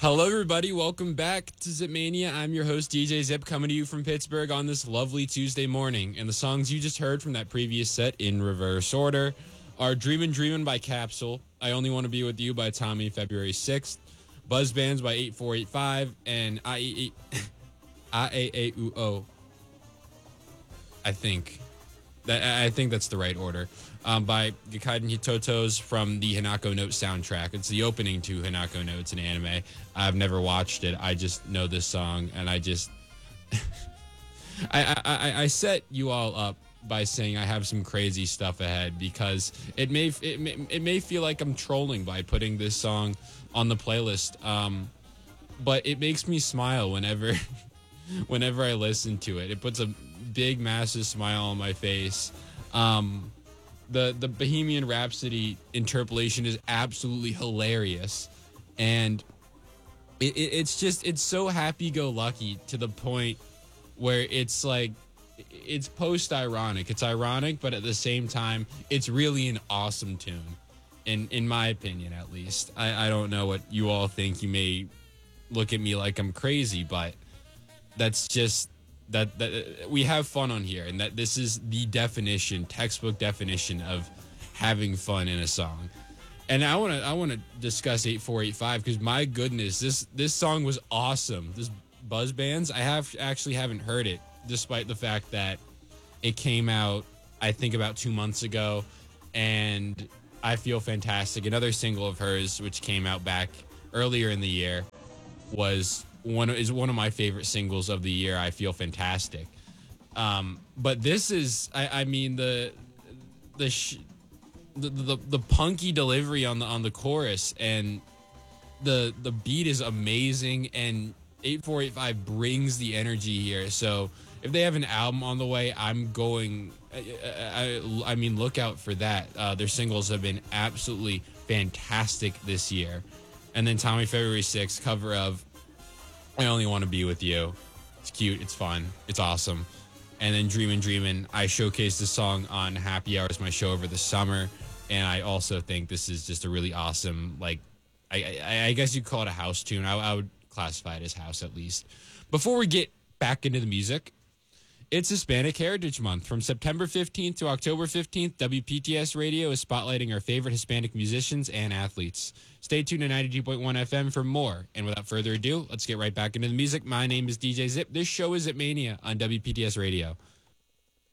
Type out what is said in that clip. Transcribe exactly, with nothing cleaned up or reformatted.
Hello, everybody. Welcome back to Zipmania. I'm your host, D J Zip, coming to you from Pittsburgh on this lovely Tuesday morning. And the songs you just heard from that previous set in reverse order are Dreamin' Dreamin' by Capsule, I Only Want to Be With You by Tommy, February sixth, Buzz Bands by eight four eight five, and I A A U O. I think. That, I think that's the right order. Um, by Gakaiden Hitotos from the Hanako Note soundtrack. It's the opening to Hanako Notes, an anime. I've never watched it. I just know this song, and I just... I, I, I set you all up by saying I have some crazy stuff ahead because it may it may, it may feel like I'm trolling by putting this song on the playlist, um, but it makes me smile whenever whenever I listen to it. It puts a big, massive smile on my face. Um, the the Bohemian Rhapsody interpolation is absolutely hilarious, and it, it, it's just it's so happy-go-lucky to the point where it's like it's post-ironic. It's ironic, but at the same time, it's really an awesome tune, in in my opinion, at least. I, I don't know what you all think. You may look at me like I'm crazy, but that's just that that we have fun on here, and that this is the definition, textbook definition of having fun in a song. And I want to I want to discuss eight four eight five because my goodness, this this song was awesome. This Buzz Bands, I have actually haven't heard it, despite the fact that it came out I think about two months ago, and I Feel Fantastic, another single of hers which came out back earlier in the year, was one is one of my favorite singles of the year. I Feel Fantastic. Um, but this is, I, I mean, the the, sh- the the the punky delivery on the on the chorus, and the the beat is amazing, and eight four eight five brings the energy here. So if they have an album on the way, I'm going. I, I, I mean, look out for that. Uh, their singles have been absolutely fantastic this year. And then Tommy, February sixth, cover of I Only Want to Be With You. It's cute. It's fun. It's awesome. And then Dreamin' Dreamin', I showcased this song on Happy Hours, my show over the summer. And I also think this is just a really awesome, like, I, I, I guess you'd call it a house tune. I, I would classify it as house at least. Before we get back into the music, it's Hispanic Heritage Month. From September fifteenth to October fifteenth, W P T S Radio is spotlighting our favorite Hispanic musicians and athletes. Stay tuned to ninety-two point one F M for more. And without further ado, let's get right back into the music. My name is D J Zip. This show is Zipmania on W P T S Radio.